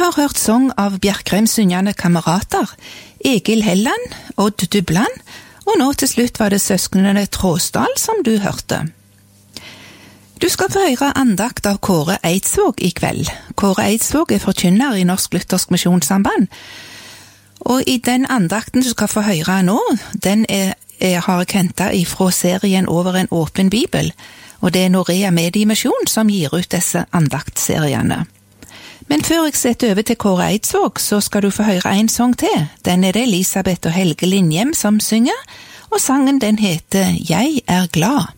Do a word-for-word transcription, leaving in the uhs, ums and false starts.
har hørt sang av Bjerkreim syngende kamerater, Egil Helland, Odd Dubland, og nå til slutt var det søsknene Tråsdal som du hørte. Du skal få høre andakt av Kåre Eidsvåg i kveld. Kåre Eidsvåg er forkynner i Norsk Luthersk Misjonssamband, og i den andakten du skal få høre nå, den er, er, har jeg hentet ifra serien Over en åpen bibel, og det er Norea Mediemisjon som gir ut disse andaktseriene. Men før jeg setter over til Kåre Eidsvåg, så skal du få høre en sang til. Den er det Elisabeth og Helge Linjem som synger, og sangen den heter Jeg er glad.